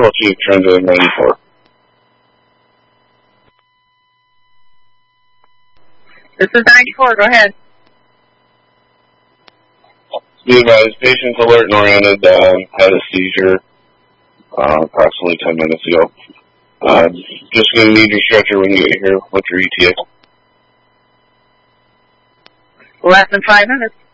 Patrol Chief, Transit 94. This is 94, go ahead. Be advised, patient's alert and oriented, had a seizure approximately 10 minutes ago. Just going to need your stretcher when you get here. What's your ETA? Less than 5 minutes.